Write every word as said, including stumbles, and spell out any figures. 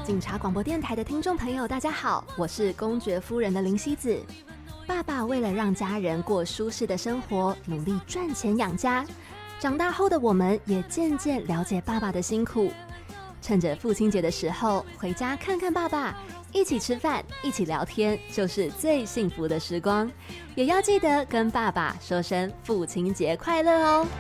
警察广播电台的听众朋友大家好，我是公爵夫人的林希子。爸爸为了让家人过舒适的生活，努力赚钱养家。长大后的我们也渐渐了解爸爸的辛苦。趁着父亲节的时候，回家看看爸爸，一起吃饭，一起聊天，就是最幸福的时光。也要记得跟爸爸说声父亲节快乐哦。